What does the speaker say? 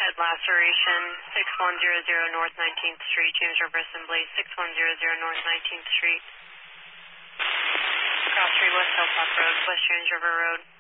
head laceration, 6100 North 19th Street, James River Assembly, 6100 North 19th Street. Cross Street, West Hilltop Road, West James River Road.